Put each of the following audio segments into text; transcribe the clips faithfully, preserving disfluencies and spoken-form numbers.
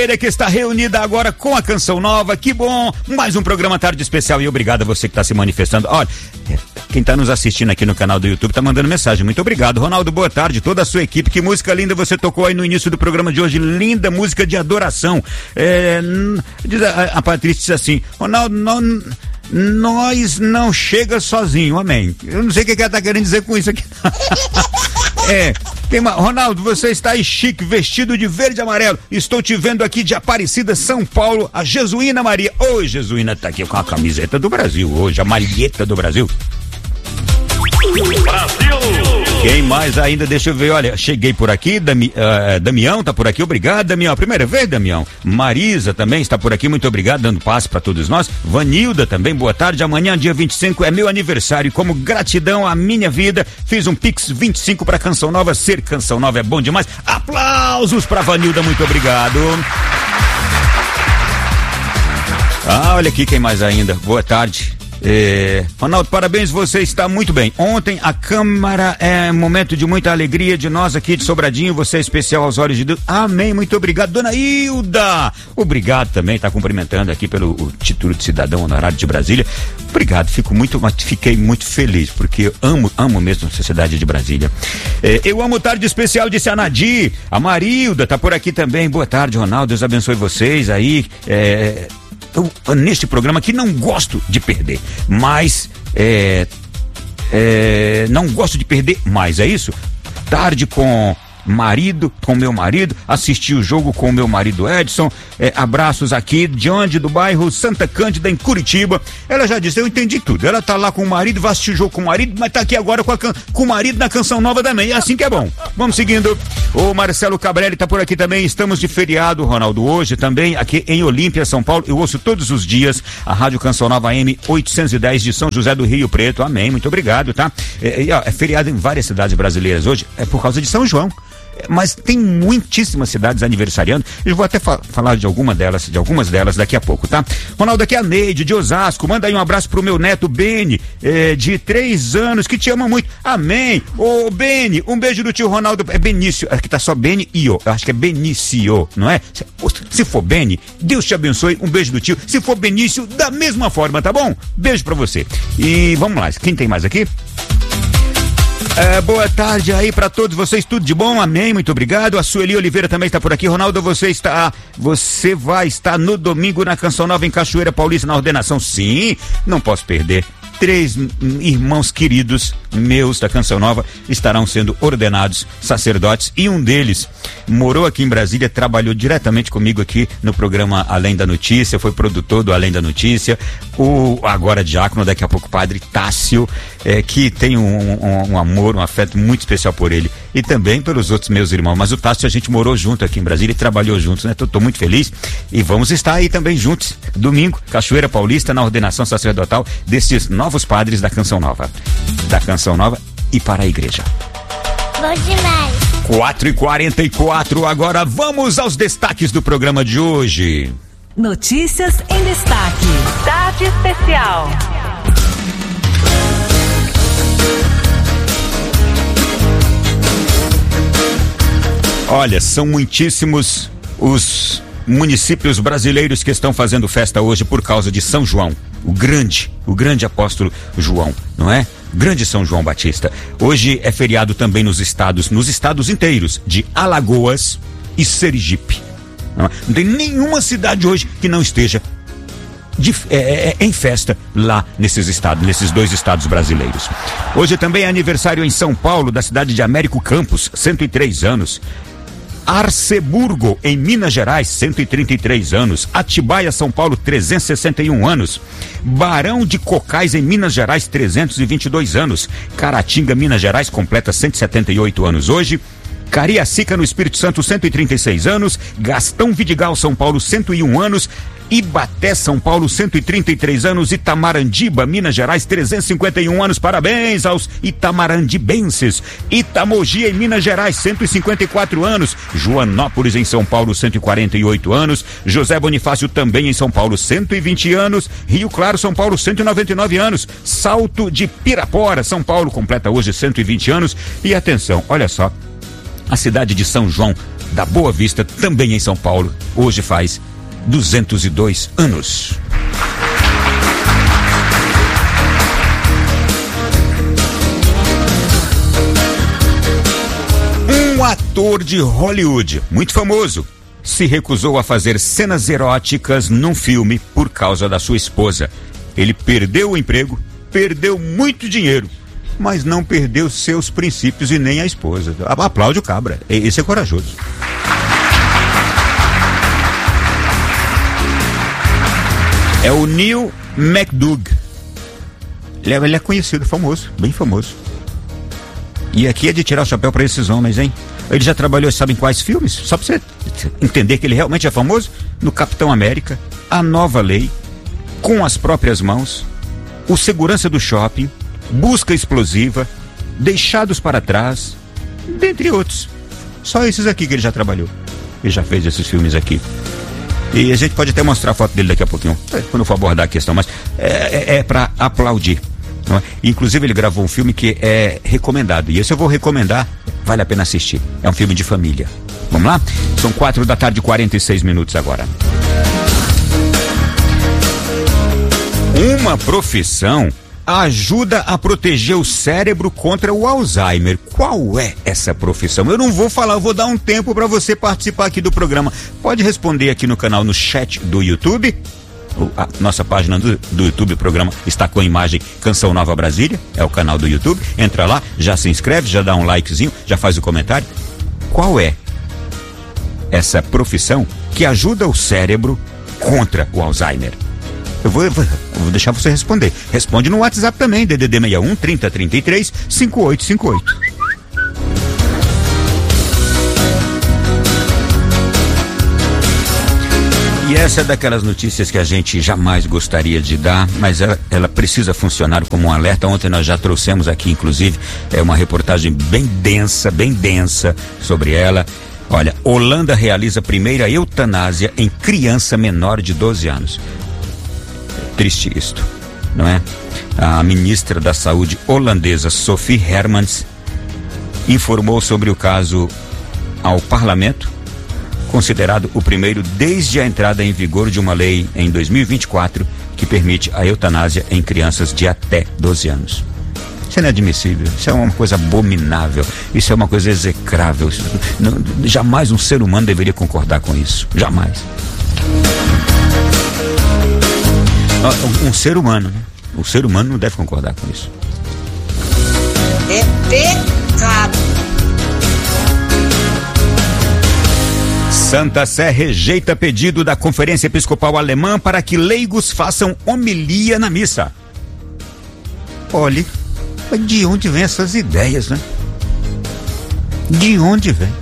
que está reunida agora com a Canção Nova. Que bom, mais um programa Tarde Especial e obrigado a você que está se manifestando. Olha, quem está nos assistindo aqui no canal do YouTube está mandando mensagem, muito obrigado. Ronaldo, boa tarde, toda a sua equipe, que música linda você tocou aí no início do programa de hoje, linda música de adoração. É, diz a, a Patrícia disse assim, Ronaldo, não, nós não chega sozinho, amém. Eu não sei o que ela está querendo dizer com isso aqui. É, tem uma, Ronaldo, você está aí chique, vestido de verde e amarelo. Estou te vendo aqui de Aparecida, São Paulo, a Jesuína Maria. Oi, Jesuína tá aqui com a camiseta do Brasil hoje, a malheta do Brasil. Brasil! Quem mais ainda? Deixa eu ver, olha, cheguei por aqui, Dami, uh, Damião tá por aqui, obrigado, Damião, primeira vez, Damião. Marisa também está por aqui, muito obrigado, dando passe para todos nós. Vanilda também, boa tarde, amanhã, dia vinte e cinco, é meu aniversário, e como gratidão à minha vida, fiz um Pix vinte e cinco para Canção Nova, ser Canção Nova é bom demais. Aplausos para Vanilda, muito obrigado. Ah, olha aqui quem mais ainda, boa tarde. É, Ronaldo, parabéns, você está muito bem. Ontem a Câmara é momento de muita alegria de nós aqui de Sobradinho, você é especial aos olhos de Deus. Amém, muito obrigado, dona Hilda. Obrigado também, está cumprimentando aqui pelo o título de cidadão honorário de Brasília. Obrigado, fico muito, fiquei muito feliz, porque eu amo, amo mesmo a sociedade de Brasília. É, eu amo Tarde Especial, disse a Nadir. A Marilda tá por aqui também. Boa tarde, Ronaldo, Deus abençoe vocês aí. É, Eu, neste programa que não gosto de perder, mas é, é, não gosto de perder mais, é isso? Tarde com marido, com meu marido, assisti o jogo com meu marido Edson, é, abraços aqui de onde? Do bairro Santa Cândida, em Curitiba. Ela já disse, eu entendi tudo, ela tá lá com o marido, vai assistir o jogo com o marido, mas tá aqui agora com, a can... com o marido na Canção Nova também, é assim que é bom. Vamos seguindo, o Marcelo Cabrelli tá por aqui também, estamos de feriado, Ronaldo, hoje também, aqui em Olímpia, São Paulo, eu ouço todos os dias a Rádio Canção Nova M oitocentos e dez de São José do Rio Preto, amém, muito obrigado, tá? É, é, é feriado em várias cidades brasileiras hoje, é por causa de São João. Mas tem muitíssimas cidades aniversariando. Eu vou até fa- falar de alguma delas, de algumas delas daqui a pouco, tá? Ronaldo, aqui é a Neide de Osasco. Manda aí um abraço pro meu neto Beni, eh, de três anos, que te ama muito. Amém. Ô, Beni, um beijo do tio Ronaldo. É Benício, aqui tá só Beni e eu. Eu acho que é Benício, não é? Se, se for Beni, Deus te abençoe. Um beijo do tio. Se for Benício, da mesma forma, tá bom? Beijo pra você. E vamos lá, quem tem mais aqui? É, boa tarde aí pra todos vocês, tudo de bom, amém, muito obrigado. A Sueli Oliveira também está por aqui. Ronaldo, você está, você vai estar no domingo na Canção Nova em Cachoeira Paulista, na ordenação? Sim, não posso perder. Três irmãos queridos meus da Canção Nova estarão sendo ordenados sacerdotes e um deles morou aqui em Brasília, trabalhou diretamente comigo aqui no programa Além da Notícia, foi produtor do Além da Notícia, o agora diácono, daqui a pouco padre Tássio, é, que tem um, um, um amor, um afeto muito especial por ele e também pelos outros meus irmãos, mas o Tássio a gente morou junto aqui em Brasília e trabalhou juntos, né? Tô, tô muito feliz e vamos estar aí também juntos, domingo, Cachoeira Paulista, na ordenação sacerdotal desses novos os padres da Canção Nova, da Canção Nova e para a igreja. Bom demais. quatro e quarenta e quatro, agora vamos aos destaques do programa de hoje. Notícias em destaque. Tarde Especial. Olha, são muitíssimos os municípios brasileiros que estão fazendo festa hoje por causa de São João. O grande, o grande apóstolo João, não é? Grande São João Batista. Hoje é feriado também nos estados, nos estados inteiros de Alagoas e Sergipe. Não, é? Não tem nenhuma cidade hoje que não esteja de, é, é, em festa lá nesses estados, nesses dois estados brasileiros. Hoje também é aniversário em São Paulo da cidade de Américo Campos, cento e três anos. Arceburgo, em Minas Gerais, cento e trinta e três anos. Atibaia, São Paulo, trezentos e sessenta e um anos. Barão de Cocais, em Minas Gerais, trezentos e vinte e dois anos. Caratinga, Minas Gerais, completa cento e setenta e oito anos hoje. Cariacica, no Espírito Santo, cento e trinta e seis anos. Gastão Vidigal, São Paulo, cento e um anos. Ibaté, São Paulo, cento e trinta e três anos. Itamarandiba, Minas Gerais, trezentos e cinquenta e um anos. Parabéns aos itamarandibenses. Itamogi, em Minas Gerais, cento e cinquenta e quatro anos. Joanópolis, em São Paulo, cento e quarenta e oito anos. José Bonifácio, também em São Paulo, cento e vinte anos. Rio Claro, São Paulo, cento e noventa e nove anos. Salto de Pirapora, São Paulo, completa hoje cento e vinte anos. E atenção, olha só, a cidade de São João da Boa Vista, também em São Paulo. Hoje faz duzentos e dois anos. Um ator de Hollywood, muito famoso, se recusou a fazer cenas eróticas num filme por causa da sua esposa. Ele perdeu o emprego, perdeu muito dinheiro, mas não perdeu seus princípios e nem a esposa. Aplaude o cabra, esse é corajoso. É o Neil McDoug. Ele é, ele é conhecido, famoso, bem famoso. E aqui é de tirar o chapéu para esses homens, hein? Ele já trabalhou, sabe em quais filmes? Só pra você entender que ele realmente é famoso. No Capitão América, A Nova Lei, Com as Próprias Mãos, O Segurança do Shopping, Busca Explosiva, Deixados para Trás, dentre outros. Só esses aqui que ele já trabalhou. Ele já fez esses filmes aqui. E a gente pode até mostrar a foto dele daqui a pouquinho, quando eu for abordar a questão, mas é, é, é para aplaudir. Não é? Inclusive ele gravou um filme que é recomendado, e esse eu vou recomendar, vale a pena assistir. É um filme de família. Vamos lá? São quatro da tarde, quarenta e seis minutos agora. Uma profissão ajuda a proteger o cérebro contra o Alzheimer. Qual é essa profissão? Eu não vou falar, eu vou dar um tempo para você participar aqui do programa. Pode responder aqui no canal, no chat do YouTube. A nossa página do, do YouTube, o programa está com a imagem Canção Nova Brasília, é o canal do YouTube. Entra lá, já se inscreve, já dá um likezinho, já faz o comentário. Qual é essa profissão que ajuda o cérebro contra o Alzheimer? Eu vou, eu vou, eu vou deixar você responder. Responde no WhatsApp também, D D D sessenta e um, trinta, trinta e três, cinquenta e oito cinquenta e oito. E essa é daquelas notícias que a gente jamais gostaria de dar, mas ela, ela precisa funcionar como um alerta. Ontem nós já trouxemos aqui, inclusive, é uma reportagem bem densa, bem densa sobre ela. Olha, Holanda realiza a primeira eutanásia em criança menor de doze anos. É triste isto, não é? A ministra da Saúde holandesa, Sophie Hermans, informou sobre o caso ao parlamento, considerado o primeiro desde a entrada em vigor de uma lei em dois mil e vinte e quatro que permite a eutanásia em crianças de até doze anos. Isso é inadmissível, isso é uma coisa abominável, isso é uma coisa execrável. Isso, não, jamais um ser humano deveria concordar com isso, jamais. Um, um ser humano, né? O ser humano não deve concordar com isso. É pecado. Santa Sé rejeita pedido da Conferência Episcopal Alemã para que leigos façam homilia na missa. Olhe, de onde vem essas ideias, né? De onde vem?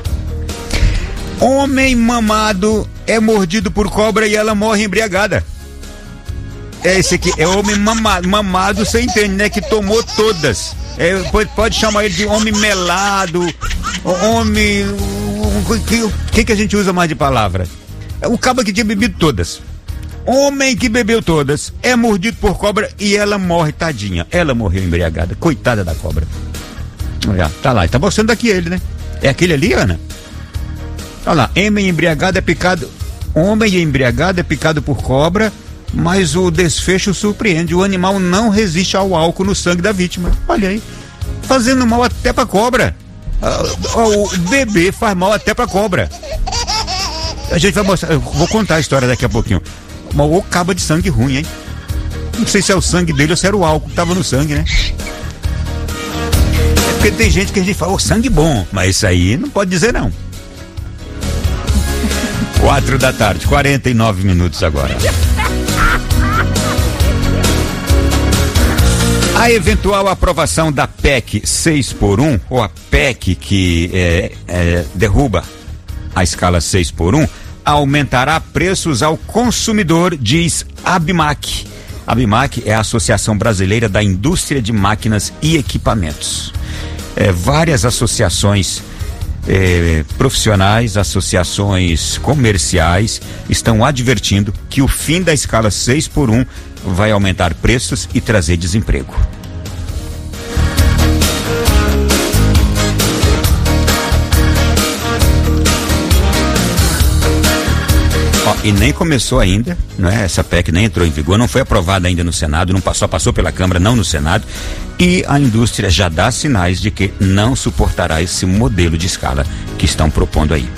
Homem mamado é mordido por cobra e ela morre embriagada. É esse aqui, é homem mamado, mamado, você entende, né? Que tomou todas. É, pode, pode chamar ele de homem melado, homem... O que, que, que a gente usa mais de palavra? O cabo que tinha bebido todas. Homem que bebeu todas é mordido por cobra e ela morre, tadinha. Ela morreu embriagada, coitada da cobra. Olha, tá lá, tá mostrando aqui ele, né? É aquele ali, Ana? Olha lá, homem embriagado é picado. Homem embriagado é picado por cobra, mas o desfecho surpreende. O animal não resiste ao álcool no sangue da vítima. Olha aí, fazendo mal até pra cobra. Uh, o bebê faz mal até pra cobra. A gente vai mostrar, eu vou contar a história daqui a pouquinho. Uma ou caba de sangue ruim, hein? Não sei se é o sangue dele ou se era o álcool que tava no sangue, né? É porque tem gente que a gente fala, oh, sangue bom, mas isso aí não pode dizer não. Quatro da tarde, quarenta e nove minutos agora. A eventual aprovação da P E C seis por um, ou a P E C que é, é, derruba a escala seis por um, aumentará preços ao consumidor, diz ABMAQ. A ABMAQ é a Associação Brasileira da Indústria de Máquinas e Equipamentos. É, várias associações é, profissionais, associações comerciais estão advertindo que o fim da escala seis por um vai aumentar preços e trazer desemprego. Ó, e nem começou ainda, não é? Essa P E C nem entrou em vigor, não foi aprovada ainda no Senado, não passou, passou pela Câmara, não no Senado. E a indústria já dá sinais de que não suportará esse modelo de escala que estão propondo aí.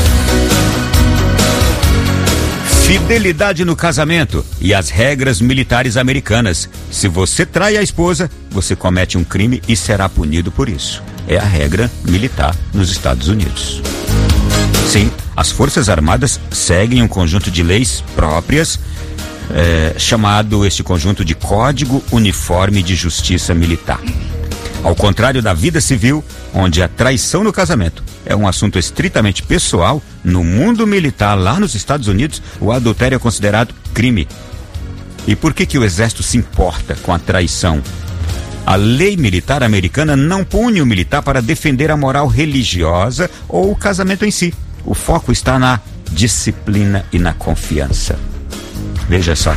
Fidelidade no casamento e as regras militares americanas. Se você trai a esposa, você comete um crime e será punido por isso. É a regra militar nos Estados Unidos. Sim, as Forças Armadas seguem um conjunto de leis próprias, é, chamado este conjunto de Código Uniforme de Justiça Militar. Ao contrário da vida civil, onde a traição no casamento é um assunto estritamente pessoal, no mundo militar lá nos Estados Unidos, o adultério é considerado crime. E por que que o exército se importa com a traição? A lei militar americana não pune o militar para defender a moral religiosa ou o casamento em si. O foco está na disciplina e na confiança. Veja só.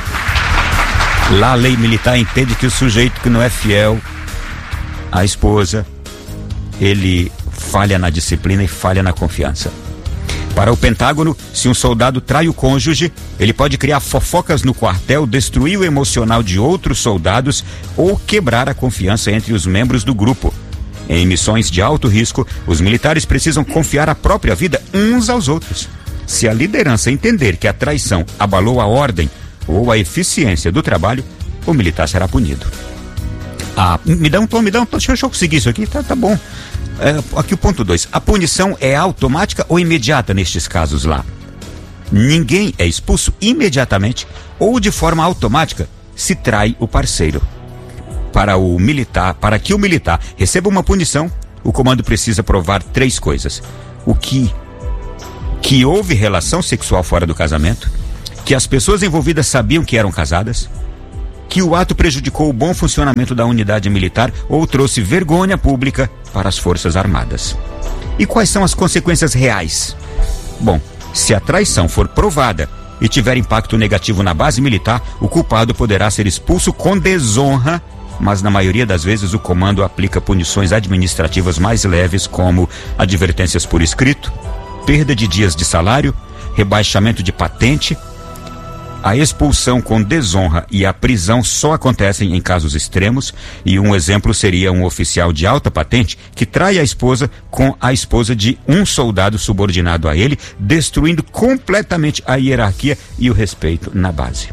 Lá a lei militar entende que o sujeito que não é fiel à esposa, ele falha na disciplina e falha na confiança. Para o Pentágono, se um soldado trai o cônjuge, ele pode criar fofocas no quartel, destruir o emocional de outros soldados ou quebrar a confiança entre os membros do grupo. Em missões de alto risco, os militares precisam confiar a própria vida uns aos outros. Se a liderança entender que a traição abalou a ordem ou a eficiência do trabalho, o militar será punido. Ah, me dá um tom, me dá um tom, deixa eu conseguir isso aqui, tá, tá bom. É, aqui o ponto dois, a punição é automática ou imediata nestes casos lá? Ninguém é expulso imediatamente ou de forma automática se trai o parceiro. Para o militar, para que o militar receba uma punição, o comando precisa provar três coisas: o que que houve relação sexual fora do casamento, que as pessoas envolvidas sabiam que eram casadas, que o ato prejudicou o bom funcionamento da unidade militar ou trouxe vergonha pública para as Forças Armadas. E quais são as consequências reais? Bom, se a traição for provada e tiver impacto negativo na base militar, o culpado poderá ser expulso com desonra, mas na maioria das vezes o comando aplica punições administrativas mais leves, como advertências por escrito, perda de dias de salário, rebaixamento de patente. A expulsão com desonra e a prisão só acontecem em casos extremos, e um exemplo seria um oficial de alta patente que trai a esposa com a esposa de um soldado subordinado a ele, destruindo completamente a hierarquia e o respeito na base.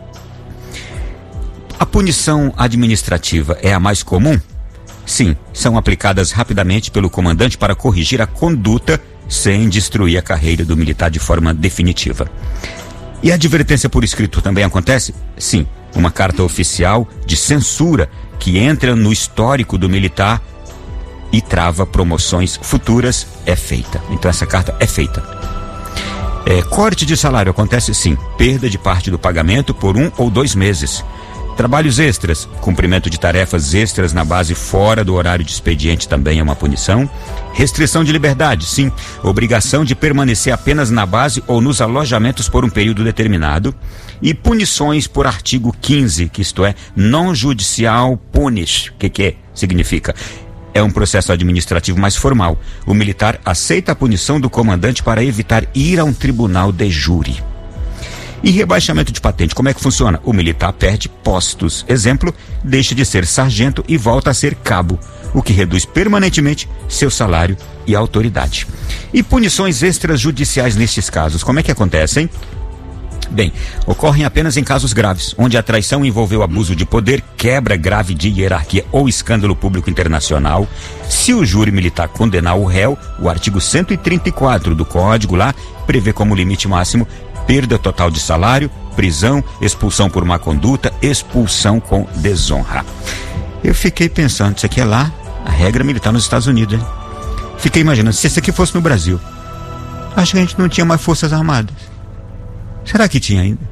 A punição administrativa é a mais comum? Sim, são aplicadas rapidamente pelo comandante para corrigir a conduta sem destruir a carreira do militar de forma definitiva. E a advertência por escrito também acontece? Sim, uma carta oficial de censura que entra no histórico do militar e trava promoções futuras é feita. Então essa carta é feita. É, corte de salário acontece? Sim, perda de parte do pagamento por um ou dois meses. Trabalhos extras, cumprimento de tarefas extras na base fora do horário de expediente também é uma punição. Restrição de liberdade, sim, obrigação de permanecer apenas na base ou nos alojamentos por um período determinado. E punições por artigo quinze, que isto é, non-judicial punish. O que que é? Significa? É um processo administrativo mais formal. O militar aceita a punição do comandante para evitar ir a um tribunal de júri. E rebaixamento de patente, como é que funciona? O militar perde postos. Exemplo, deixa de ser sargento e volta a ser cabo, o que reduz permanentemente seu salário e autoridade. E punições extrajudiciais nestes casos, como é que acontecem? Bem, ocorrem apenas em casos graves, onde a traição envolveu abuso de poder, quebra grave de hierarquia ou escândalo público internacional. Se o júri militar condenar o réu, o artigo cento e trinta e quatro do Código lá prevê como limite máximo perda total de salário, prisão, expulsão por má conduta, expulsão com desonra. Eu fiquei pensando, isso aqui é lá, a regra militar nos Estados Unidos, hein? Fiquei imaginando, se isso aqui fosse no Brasil, acho que a gente não tinha mais Forças Armadas. Será que tinha ainda?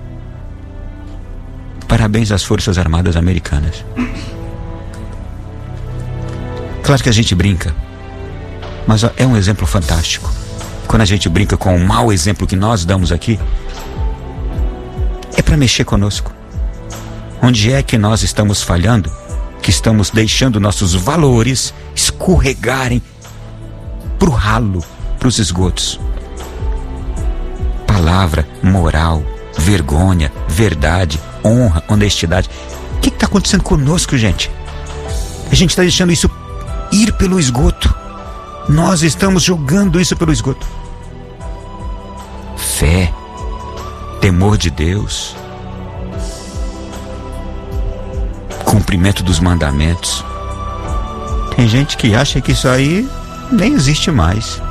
Parabéns às Forças Armadas americanas. Claro que a gente brinca, mas ó, é um exemplo fantástico. Quando a gente brinca com o mau exemplo que nós damos aqui, é para mexer conosco. Onde é que nós estamos falhando, que estamos deixando nossos valores escorregarem pro ralo, pros esgotos? palavra, moral, vergonha, verdade, honra, honestidade. O que está acontecendo conosco, gente? A gente está deixando isso ir pelo esgoto. Nós estamos jogando isso pelo esgoto. Fé, temor de Deus, cumprimento dos mandamentos. Tem gente que acha que isso aí nem existe mais.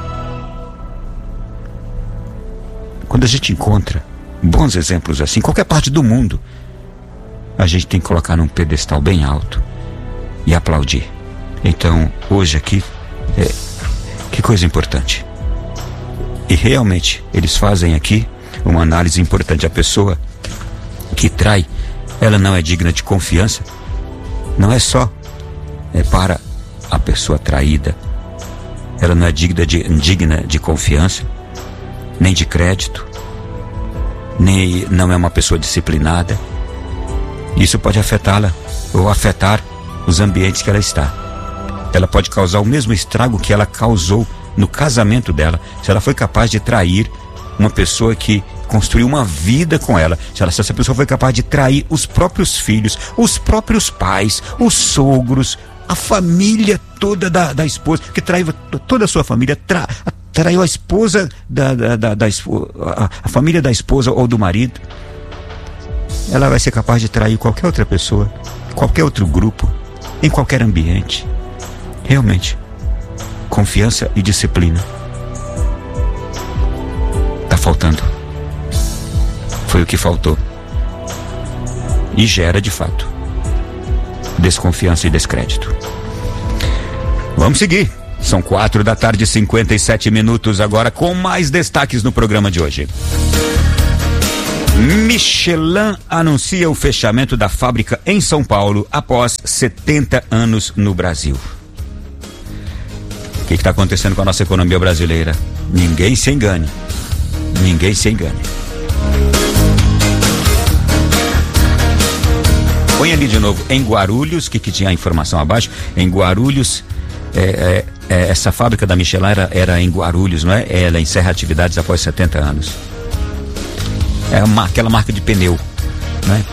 Quando a gente encontra bons exemplos assim, em qualquer parte do mundo, a gente tem que colocar num pedestal bem alto e aplaudir. Então, hoje aqui, é, que coisa importante. E realmente, eles fazem aqui uma análise importante. A pessoa que trai, ela não é digna de confiança. Não é só é para a pessoa traída. Ela não é digna de, digna de confiança, nem de crédito, nem não é uma pessoa disciplinada. Isso pode afetá-la ou afetar os ambientes que ela está. Ela pode causar o mesmo estrago que ela causou no casamento dela, se ela foi capaz de trair uma pessoa que construiu uma vida com ela, se, ela, se essa pessoa foi capaz de trair os próprios filhos, os próprios pais, os sogros, a família toda da, da esposa, que traiu toda a sua família, tra, traiu a esposa da, da, da, da a, a família da esposa ou do marido. Ela vai ser capaz de trair qualquer outra pessoa, qualquer outro grupo, em qualquer ambiente. Realmente, confiança e disciplina tá faltando. Foi o que faltou. E gera, de fato, desconfiança e descrédito. Vamos seguir. São quatro da tarde, cinquenta e sete minutos agora, com mais destaques no programa de hoje. Michelin anuncia o fechamento da fábrica em São Paulo após setenta anos no Brasil. O que está acontecendo com a nossa economia brasileira? Ninguém se engane. Ninguém se engane. Põe ali de novo, em Guarulhos, que, que tinha a informação abaixo, em Guarulhos, é, é, é, essa fábrica da Michelin era, era em Guarulhos, não é? Ela encerra atividades após setenta anos. É uma, aquela marca de pneu, não é?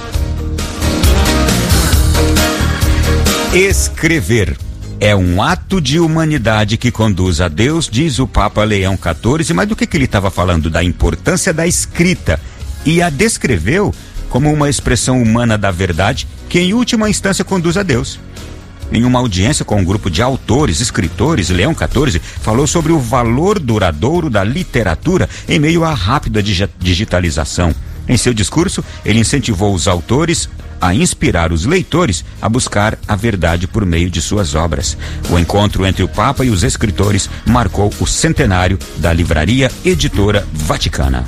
Escrever é um ato de humanidade que conduz a Deus, diz o Papa Leão quatorze, mas do que, que ele estava falando? Da importância da escrita, e a descreveu como uma expressão humana da verdade que em última instância conduz a Deus. Em uma audiência com um grupo de autores, escritores, Leão quatorze falou sobre o valor duradouro da literatura em meio à rápida digitalização. Em seu discurso, ele incentivou os autores a inspirar os leitores a buscar a verdade por meio de suas obras. O encontro entre o Papa e os escritores marcou o centenário da Livraria Editora Vaticana.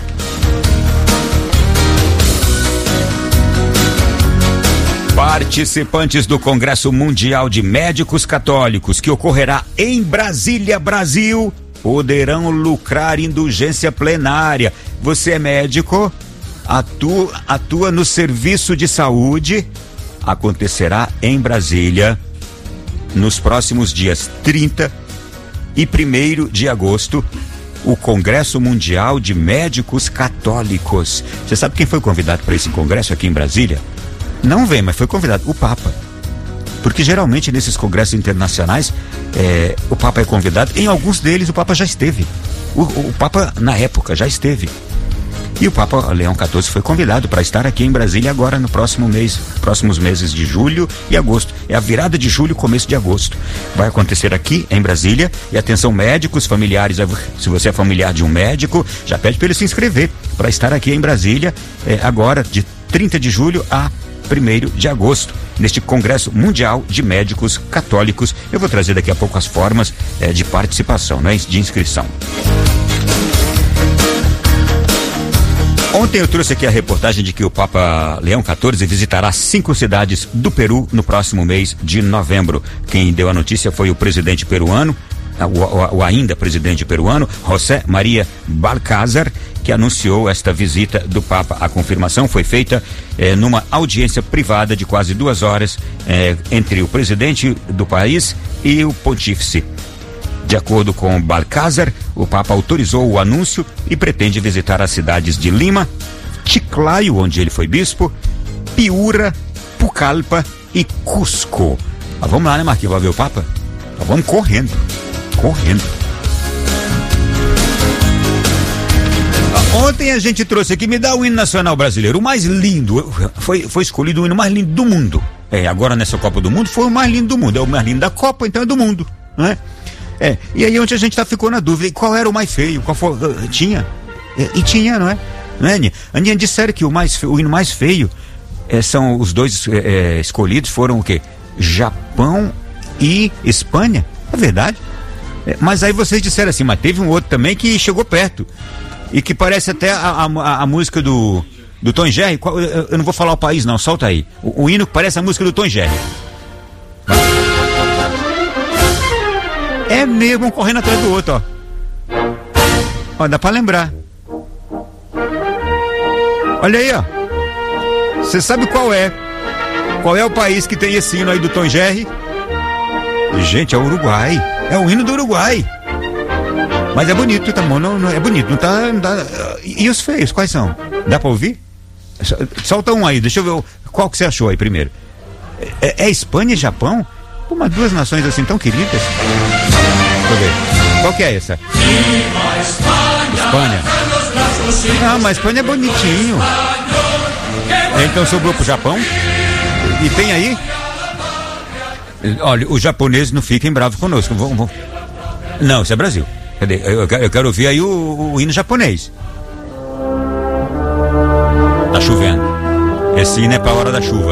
Participantes do Congresso Mundial de Médicos Católicos, que ocorrerá em Brasília, Brasil, poderão lucrar indulgência plenária. Você é médico? Atua, atua no serviço de saúde? Acontecerá em Brasília nos próximos dias trinta e primeiro de agosto, o Congresso Mundial de Médicos Católicos. Você sabe quem foi convidado para esse congresso aqui em Brasília? Não vem, mas foi convidado o Papa. Porque geralmente nesses congressos internacionais é, o Papa é convidado. Em alguns deles o Papa já esteve. O, o Papa na época já esteve. E o Papa Leão quatorze foi convidado para estar aqui em Brasília agora no próximo mês, próximos meses de julho e agosto. É a virada de julho, começo de agosto. Vai acontecer aqui em Brasília. E atenção, médicos, familiares, se você é familiar de um médico, já pede para ele se inscrever para estar aqui em Brasília é, agora de trinta de julho a primeiro de agosto, neste Congresso Mundial de Médicos Católicos. Eu vou trazer daqui a pouco as formas eh, de participação, né, de inscrição. Ontem eu trouxe aqui a reportagem de que o Papa Leão quatorze visitará cinco cidades do Peru no próximo mês de novembro. Quem deu a notícia foi o presidente peruano, o, o, o ainda presidente peruano, José Maria Balcázar, que anunciou esta visita do Papa. A confirmação foi feita eh, numa audiência privada de quase duas horas eh, entre o presidente do país e o pontífice. De acordo com Balcázar, o Papa autorizou o anúncio e pretende visitar as cidades de Lima, Chiclayo, onde ele foi bispo, Piura, Pucallpa e Cusco. Ah, vamos lá, né, Marquinhos? Vai ver o Papa? Ah, vamos correndo, correndo. Ah, ontem a gente trouxe aqui, me dá o hino nacional brasileiro, o mais lindo, foi, foi escolhido o hino mais lindo do mundo. É, agora nessa Copa do Mundo foi o mais lindo do mundo, é o mais lindo da Copa, então é do mundo, não é? É, e aí ontem a gente tá, ficou na dúvida, qual era o mais feio, qual foi, uh, tinha, e, e tinha, não é? Não é, Aninha? Aninha, disseram que o, mais, o hino mais feio é, são os dois é, escolhidos, foram o quê? Japão e Espanha, é verdade. É, mas aí vocês disseram assim, mas teve um outro também que chegou perto, e que parece até a, a, a música do, do Tom e Jerry, qual, eu, eu não vou falar o país não, solta aí, o, o hino que parece a música do Tom e Jerry. É mesmo, um correndo atrás do outro, ó. Ó, dá pra lembrar. Olha aí, ó. Você sabe qual é? Qual é o país que tem esse hino aí do Tom e Jerry? Gente, é o Uruguai. É o hino do Uruguai. Mas é bonito, tá bom? Não, não, é bonito, não tá, não tá... E os feios, quais são? Dá pra ouvir? Solta um aí, deixa eu ver qual que você achou aí primeiro. É, é Espanha e Japão? Pô, mas duas nações assim tão queridas. Deixa eu ver. Qual que é essa? Espanha. Ah, mas Espanha é bonitinho. Então sobrou pro Japão. E tem aí. Olha, os japoneses não fiquem bravos conosco. Vão, vão. Não, isso é Brasil. Cadê? Eu, eu quero ouvir aí o, o hino japonês. Tá chovendo. Esse hino é pra hora da chuva.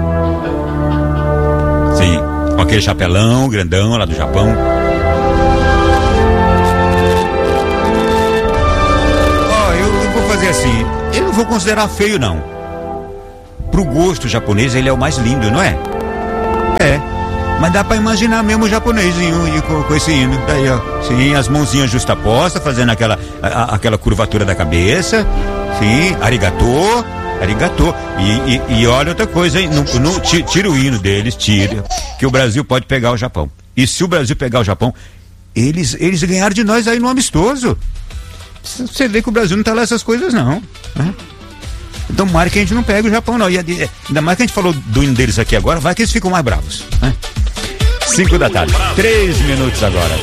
Sim. Com aquele chapelão grandão lá do Japão. Ó, oh, eu, eu vou fazer assim. Eu não vou considerar feio, não. Pro gosto japonês, ele é o mais lindo, não é? É. Mas dá pra imaginar mesmo o japonesinho com, com esse hino. Daí, ó. Sim, as mãozinhas justapostas, fazendo aquela, a, aquela curvatura da cabeça. Sim, arigatô. Arigatô. E, e, e olha outra coisa, hein? Não, não, tira o hino deles, tira. Que o Brasil pode pegar o Japão. E se o Brasil pegar o Japão, eles, eles ganharam de nós aí no amistoso. Você vê que o Brasil não tá lá essas coisas, não. Né? Então, tomara que a gente não pegue o Japão, não. E ainda mais que a gente falou do hino deles aqui agora, vai que eles ficam mais bravos. Né? Cinco da tarde. Três minutos agora.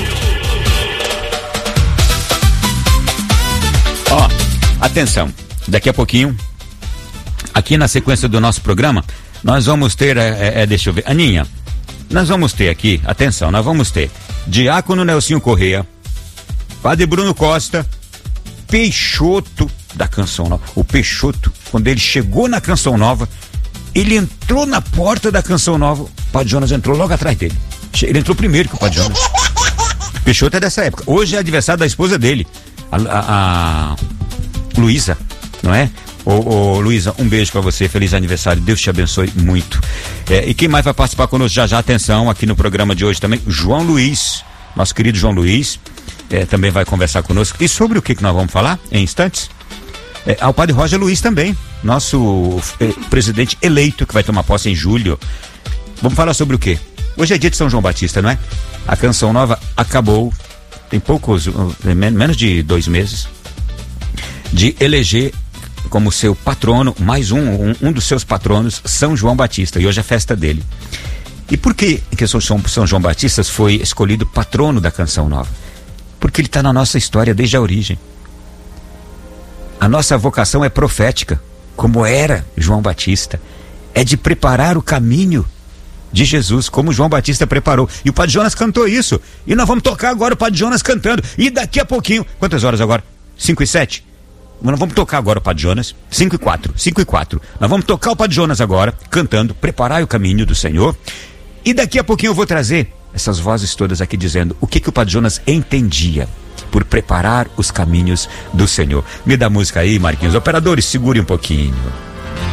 Ó, atenção. Daqui a pouquinho, aqui na sequência do nosso programa, nós vamos ter, é, é, deixa eu ver, Aninha, nós vamos ter aqui, atenção, nós vamos ter Diácono Nelsinho Correia, Padre Bruno Costa, Peixoto da Canção Nova. O Peixoto, quando ele chegou na Canção Nova, ele entrou na porta da Canção Nova, o Padre Jonas entrou logo atrás dele. Ele entrou primeiro que o Padre Jonas. Peixoto é dessa época. Hoje é adversário da esposa dele, a, a, a Luísa, não é? Ô, ô Luísa, um beijo pra você, feliz aniversário, Deus te abençoe muito. É, e quem mais vai participar conosco já já, atenção, aqui no programa de hoje também, João Luiz, nosso querido João Luiz, é, também vai conversar conosco. E sobre o que que nós vamos falar em instantes? É, ao Padre Roger Luiz também, nosso é, presidente eleito, que vai tomar posse em julho. Vamos falar sobre o quê? Hoje é dia de São João Batista, não é? A Canção Nova acabou, tem poucos, menos de dois meses, de eleger como seu patrono, mais um, um, um dos seus patronos, São João Batista, e hoje é a festa dele. E por que que São, São João Batista foi escolhido patrono da Canção Nova? Porque ele está na nossa história desde a origem. A nossa vocação é profética, como era João Batista, é de preparar o caminho de Jesus, como João Batista preparou. E o Padre Jonas cantou isso, e nós vamos tocar agora o Padre Jonas cantando, e daqui a pouquinho, quantas horas agora? Cinco e sete? Nós vamos tocar agora o Padre Jonas, cinco e quatro, cinco e quatro. Nós vamos tocar o Padre Jonas agora, cantando, preparar o caminho do Senhor. E daqui a pouquinho eu vou trazer essas vozes todas aqui dizendo o que que o Padre Jonas entendia por preparar os caminhos do Senhor. Me dá música aí, Marquinhos. Operadores, segure um pouquinho.